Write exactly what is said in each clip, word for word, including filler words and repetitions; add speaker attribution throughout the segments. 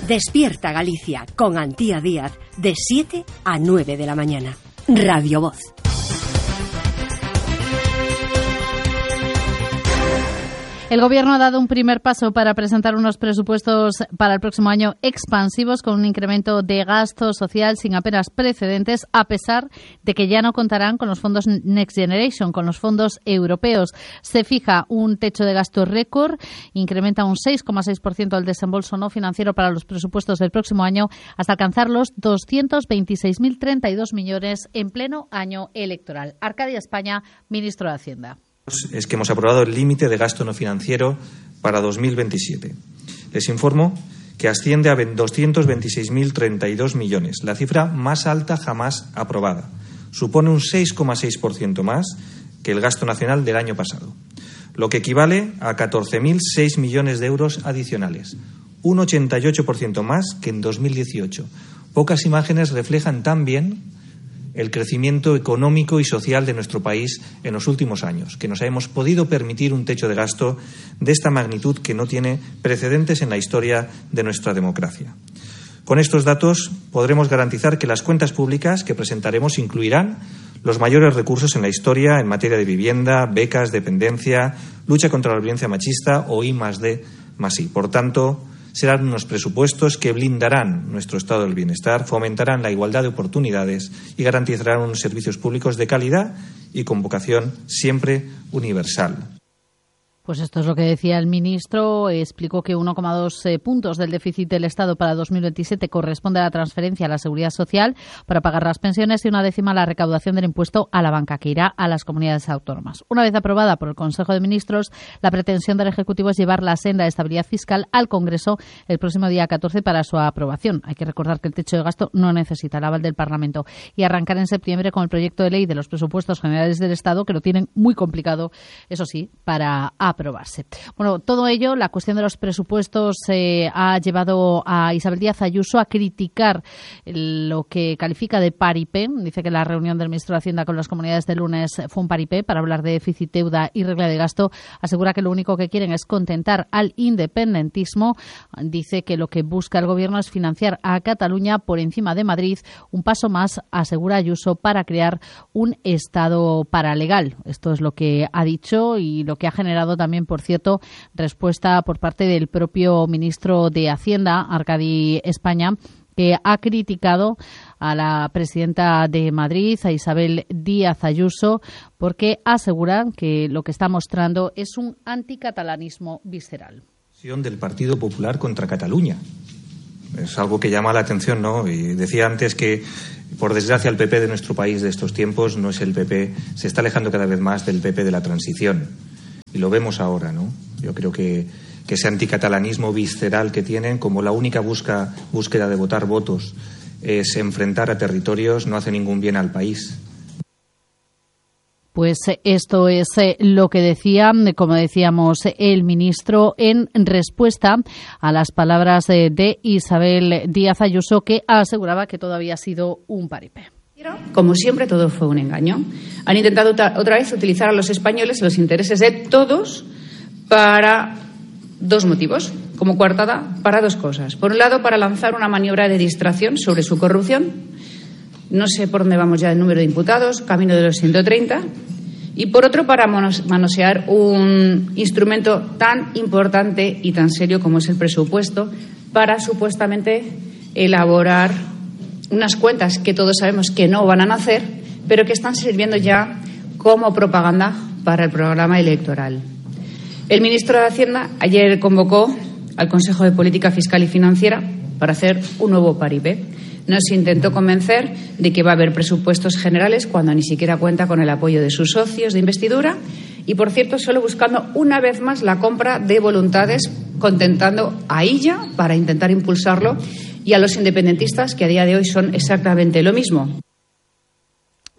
Speaker 1: Despierta Galicia con Antía Díaz de siete a nueve de la mañana. Radio Voz.
Speaker 2: El Gobierno ha dado un primer paso para presentar unos presupuestos para el próximo año expansivos con un incremento de gasto social sin apenas precedentes, a pesar de que ya no contarán con los fondos Next Generation, con los fondos europeos. Se fija un techo de gasto récord, incrementa un seis coma seis por ciento el desembolso no financiero para los presupuestos del próximo año hasta alcanzar los doscientos veintiséis mil treinta y dos millones en pleno año electoral. Arcadia España, ministro de Hacienda.
Speaker 3: Es que hemos aprobado el límite de gasto no financiero para dos mil veintisiete. Les informo que asciende a doscientos veintiséis mil treinta y dos millones, la cifra más alta jamás aprobada. Supone un seis coma seis por ciento más que el gasto nacional del año pasado, lo que equivale a catorce mil seis millones de euros adicionales, un ochenta y ocho por ciento más que en dos mil dieciocho. Pocas imágenes reflejan tan bien el crecimiento económico y social de nuestro país en los últimos años, que nos hemos podido permitir un techo de gasto de esta magnitud que no tiene precedentes en la historia de nuestra democracia. Con estos datos podremos garantizar que las cuentas públicas que presentaremos incluirán los mayores recursos en la historia en materia de vivienda, becas, dependencia, lucha contra la violencia machista o I más D más I. Por tanto, serán unos presupuestos que blindarán nuestro estado del bienestar, fomentarán la igualdad de oportunidades y garantizarán unos servicios públicos de calidad y con vocación siempre universal.
Speaker 2: Pues esto es lo que decía el ministro. Explicó que uno coma dos eh, puntos del déficit del Estado para dos mil veintisiete corresponde a la transferencia a la Seguridad Social para pagar las pensiones y una décima a la recaudación del impuesto a la banca, que irá a las comunidades autónomas. Una vez aprobada por el Consejo de Ministros, la pretensión del Ejecutivo es llevar la senda de estabilidad fiscal al Congreso el próximo día catorce para su aprobación. Hay que recordar que el techo de gasto no necesita el aval del Parlamento y arrancar en septiembre con el proyecto de ley de los presupuestos generales del Estado, que lo tienen muy complicado, eso sí, para aprobar. aprobarse. Bueno, todo ello, la cuestión de los presupuestos eh, ha llevado a Isabel Díaz Ayuso a criticar lo que califica de paripé. Dice que la reunión del ministro de Hacienda con las comunidades de lunes fue un paripé para hablar de déficit, deuda y regla de gasto. Asegura que lo único que quieren es contentar al independentismo. Dice que lo que busca el gobierno es financiar a Cataluña por encima de Madrid. Un paso más, asegura Ayuso, para crear un Estado paralegal. Esto es lo que ha dicho y lo que ha generado también, por cierto, respuesta por parte del propio ministro de Hacienda, Arcadi España, que ha criticado a la presidenta de Madrid, a Isabel Díaz Ayuso, porque asegura que lo que está mostrando es un anticatalanismo visceral.
Speaker 3: Del Partido Popular contra Cataluña. Es algo que llama la atención, ¿no? Y decía antes que, por desgracia, el P P de nuestro país de estos tiempos no es el P P, se está alejando cada vez más del P P de la transición. Y lo vemos ahora, ¿no? Yo creo que, que ese anticatalanismo visceral que tienen, como la única busca, búsqueda de votar votos es enfrentar a territorios, no hace ningún bien al país.
Speaker 2: Pues esto es lo que decía, como decíamos, el ministro en respuesta a las palabras de Isabel Díaz Ayuso, que aseguraba que todo había sido un paripé.
Speaker 4: Como siempre, todo fue un engaño. Han intentado otra vez utilizar a los españoles los intereses de todos para dos motivos, como coartada para dos cosas. Por un lado, para lanzar una maniobra de distracción sobre su corrupción. No sé por dónde vamos ya el número de imputados, camino de los ciento treinta. Y por otro, para manosear un instrumento tan importante y tan serio como es el presupuesto, para supuestamente elaborar unas cuentas que todos sabemos que no van a nacer, pero que están sirviendo ya como propaganda para el programa electoral. El ministro de Hacienda ayer convocó al Consejo de Política Fiscal y Financiera para hacer un nuevo paripé. Nos intentó convencer de que va a haber presupuestos generales cuando ni siquiera cuenta con el apoyo de sus socios de investidura y, por cierto, solo buscando una vez más la compra de voluntades, contentando a ella para intentar impulsarlo y a los independentistas, que a día de hoy son exactamente lo mismo.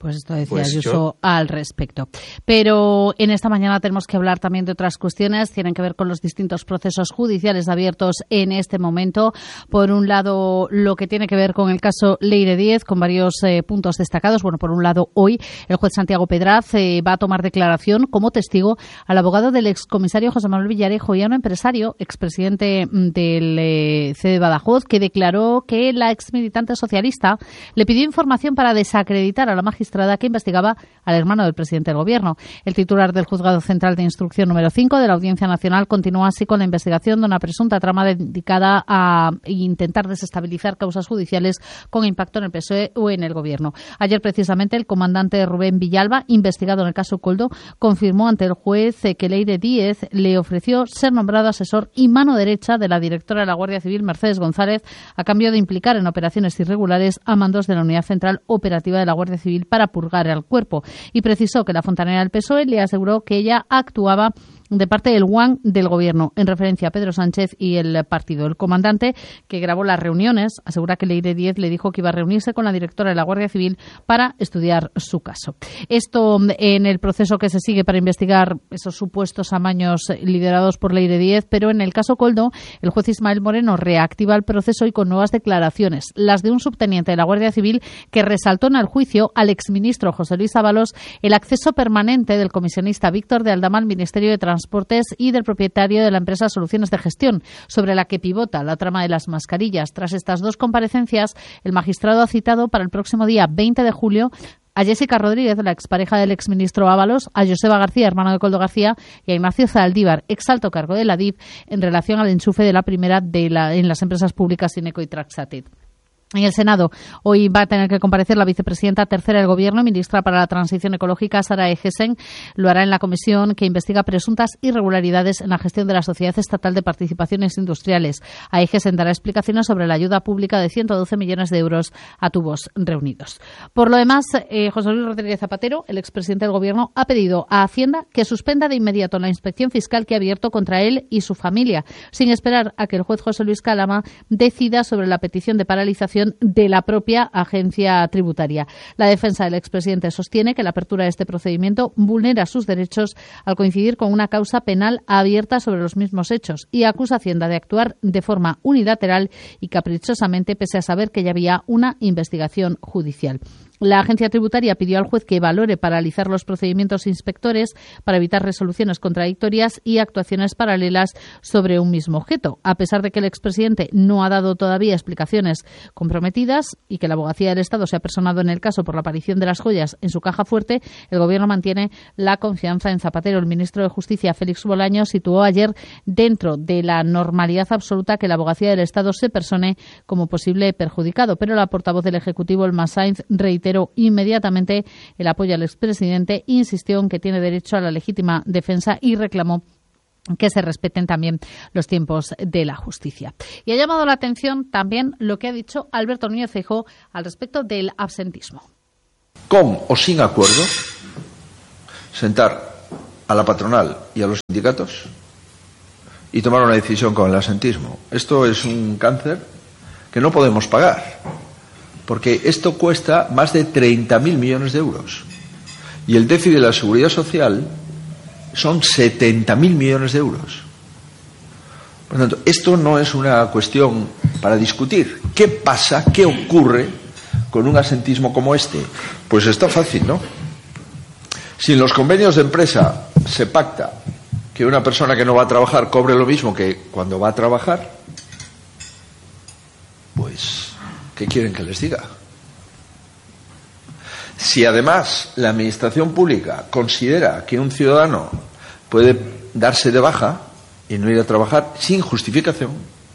Speaker 2: Pues esto decía
Speaker 3: pues
Speaker 2: Ayuso
Speaker 3: yo...
Speaker 2: al respecto. Pero en esta mañana tenemos que hablar también de otras cuestiones. Tienen que ver con los distintos procesos judiciales abiertos en este momento. Por un lado, lo que tiene que ver con el caso Leire Díez, con varios eh, puntos destacados. Bueno, por un lado, hoy el juez Santiago Pedraz eh, va a tomar declaración como testigo al abogado del excomisario José Manuel Villarejo y a un empresario, expresidente del eh, C de Badajoz, que declaró que la exmilitante socialista le pidió información para desacreditar a la magistrada que investigaba al hermano del presidente del Gobierno. El titular del Juzgado Central de Instrucción número cinco de la Audiencia Nacional continúa así con la investigación de una presunta trama dedicada a intentar desestabilizar causas judiciales con impacto en el P S O E o en el Gobierno. Ayer, precisamente, el comandante Rubén Villalba, investigado en el caso Coldo, confirmó ante el juez que Leire Díez le ofreció ser nombrado asesor y mano derecha de la directora de la Guardia Civil, Mercedes González, a cambio de implicar en operaciones irregulares a mandos de la Unidad Central Operativa de la Guardia Civil para purgar al cuerpo, y precisó que la fontanera del P S O E le aseguró que ella actuaba de parte del guan del Gobierno, en referencia a Pedro Sánchez y el partido. El comandante, que grabó las reuniones, asegura que Leire Díez le dijo que iba a reunirse con la directora de la Guardia Civil para estudiar su caso. Esto en el proceso que se sigue para investigar esos supuestos amaños liderados por Leire Díez, pero en el caso Coldo, el juez Ismael Moreno reactiva el proceso y con nuevas declaraciones, las de un subteniente de la Guardia Civil que resaltó en el juicio al exministro José Luis Ábalos el acceso permanente del comisionista Víctor de Aldama al Ministerio de Transportes Transportes y del propietario de la empresa Soluciones de Gestión, sobre la que pivota la trama de las mascarillas. Tras estas dos comparecencias, el magistrado ha citado para el próximo día veinte de julio a Jessica Rodríguez, la expareja del exministro Ábalos, a Joseba García, hermano de Coldo García, y a Ignacio Zaldívar, ex alto cargo de la D I F, en relación al enchufe de la primera de la, en las empresas públicas Ineco y Traxatit. En el Senado, hoy va a tener que comparecer la vicepresidenta tercera del Gobierno, ministra para la Transición Ecológica, Sara Egesen. Lo hará en la comisión que investiga presuntas irregularidades en la gestión de la Sociedad Estatal de Participaciones Industriales. A Egesen dará explicaciones sobre la ayuda pública de ciento doce millones de euros a tubos reunidos. Por lo demás, eh, José Luis Rodríguez Zapatero, el expresidente del Gobierno, ha pedido a Hacienda que suspenda de inmediato la inspección fiscal que ha abierto contra él y su familia, sin esperar a que el juez José Luis Calama decida sobre la petición de paralización de la propia agencia tributaria. La defensa del expresidente sostiene que la apertura de este procedimiento vulnera sus derechos al coincidir con una causa penal abierta sobre los mismos hechos y acusa a Hacienda de actuar de forma unilateral y caprichosamente pese a saber que ya había una investigación judicial. La agencia tributaria pidió al juez que valore paralizar los procedimientos inspectores para evitar resoluciones contradictorias y actuaciones paralelas sobre un mismo objeto. A pesar de que el expresidente no ha dado todavía explicaciones comprometidas y que la abogacía del Estado se ha personado en el caso por la aparición de las joyas en su caja fuerte, el Gobierno mantiene la confianza en Zapatero. El ministro de Justicia, Félix Bolaños, situó ayer dentro de la normalidad absoluta que la abogacía del Estado se persone como posible perjudicado, pero la portavoz del Ejecutivo, Elma Sainz, reiteró inmediatamente el apoyo al expresidente, insistió en que tiene derecho a la legítima defensa y reclamó que se respeten también los tiempos de la justicia. Y ha llamado la atención también lo que ha dicho Alberto Núñez Feijóo al respecto del absentismo.
Speaker 5: Con o sin acuerdo, sentar a la patronal y a los sindicatos y tomar una decisión con el absentismo. Esto es un cáncer que no podemos pagar, porque esto cuesta más de treinta mil millones de euros y el déficit de la Seguridad Social son setenta mil millones de euros. Por lo tanto, esto no es una cuestión para discutir. ¿Qué pasa? ¿Qué ocurre con un absentismo como este? Pues está fácil, ¿no? Si en los convenios de empresa se pacta que una persona que no va a trabajar cobre lo mismo que cuando va a trabajar, pues ¿qué quieren que les diga? Si además la administración pública considera que un ciudadano puede darse de baja y no ir a trabajar sin justificación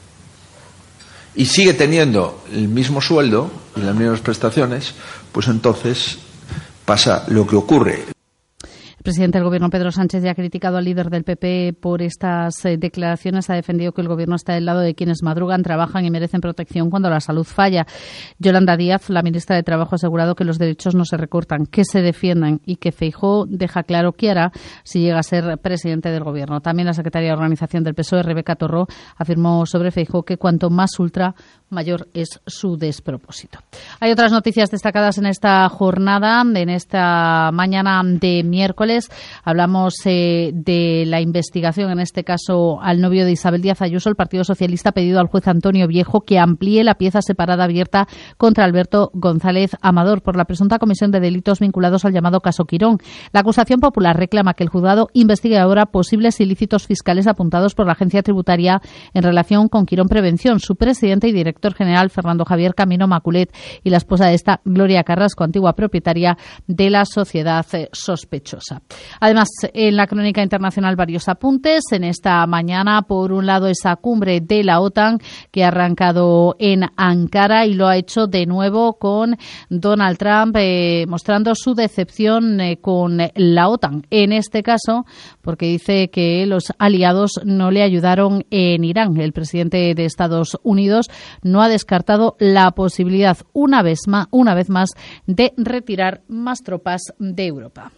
Speaker 5: y sigue teniendo el mismo sueldo y las mismas prestaciones, pues entonces pasa lo que ocurre.
Speaker 2: El presidente del Gobierno, Pedro Sánchez, ya ha criticado al líder del P P por estas eh, declaraciones. Ha defendido que el Gobierno está del lado de quienes madrugan, trabajan y merecen protección cuando la salud falla. Yolanda Díaz, la ministra de Trabajo, ha asegurado que los derechos no se recortan, que se defiendan y que Feijóo deja claro qué hará si llega a ser presidente del Gobierno. También la secretaria de Organización del P S O E, Rebeca Torró, afirmó sobre Feijóo que cuanto más ultra, mayor es su despropósito. Hay otras noticias destacadas en esta jornada, en esta mañana de miércoles. Hablamos eh, de la investigación, en este caso al novio de Isabel Díaz Ayuso. El Partido Socialista ha pedido al juez Antonio Viejo que amplíe la pieza separada abierta contra Alberto González Amador por la presunta comisión de delitos vinculados al llamado caso Quirón. La acusación popular reclama que el juzgado investigue ahora posibles ilícitos fiscales apuntados por la agencia tributaria en relación con Quirón Prevención. Su presidente y director general, Fernando Javier Camino Maculet, y la esposa de esta, Gloria Carrasco, antigua propietaria de la sociedad eh, sospechosa. Además, en la crónica internacional varios apuntes. En esta mañana, por un lado, esa cumbre de la OTAN que ha arrancado en Ankara y lo ha hecho de nuevo con Donald Trump eh, mostrando su decepción eh, con la OTAN. En este caso, porque dice que los aliados no le ayudaron en Irán. El presidente de Estados Unidos no ha descartado la posibilidad una vez más, una vez más de retirar más tropas de Europa.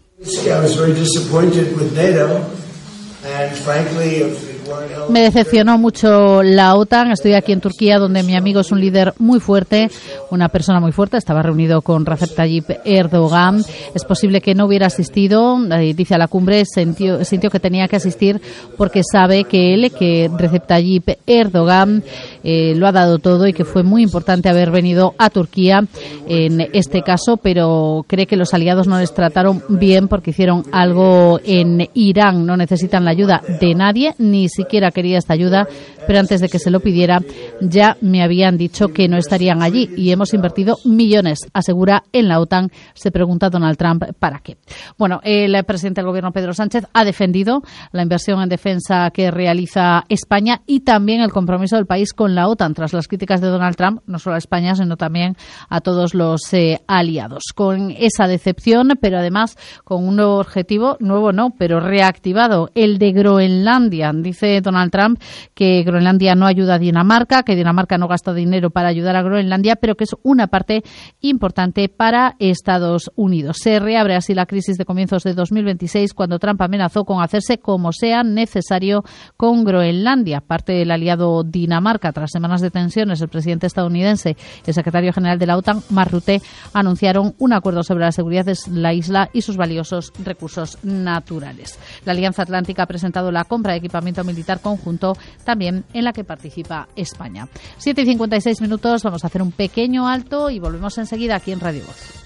Speaker 2: Me decepcionó mucho la OTAN. Estoy aquí en Turquía, donde mi amigo es un líder muy fuerte, una persona muy fuerte. Estaba reunido con Recep Tayyip Erdogan. Es posible que no hubiera asistido, dice a la cumbre, sintió, sintió que tenía que asistir porque sabe que él, que Recep Tayyip Erdogan, eh, lo ha dado todo y que fue muy importante haber venido a Turquía en este caso, pero cree que los aliados no les trataron bien porque hicieron algo en Irán. No necesitan la ayuda de nadie, ni siquiera quería esta ayuda, pero antes de que se lo pidiera ya me habían dicho que no estarían allí y hemos invertido millones, asegura en la OTAN. Se pregunta Donald Trump ¿para qué? Bueno, el presidente del Gobierno, Pedro Sánchez, ha defendido la inversión en defensa que realiza España y también el compromiso del país con la OTAN tras las críticas de Donald Trump, no solo a España, sino también a todos los eh, aliados. Con esa decepción, pero además con un nuevo objetivo, nuevo no, pero reactivado, el de Groenlandia. Dice Donald Trump que Groenlandia no ayuda a Dinamarca, que Dinamarca no gasta dinero para ayudar a Groenlandia, pero que es una parte importante para Estados Unidos. Se reabre así la crisis de comienzos de dos mil veintiséis, cuando Trump amenazó con hacerse como sea necesario con Groenlandia, parte del aliado Dinamarca. Tras semanas de tensiones, el presidente estadounidense y el secretario general de la OTAN, Mark Rutte, anunciaron un acuerdo sobre la seguridad de la isla y sus valiosos recursos naturales. La Alianza Atlántica ha presentado la compra de equipamiento militar conjunto, también en la que participa España. siete y cincuenta y seis minutos, vamos a hacer un pequeño alto y volvemos enseguida aquí en Radio Voz.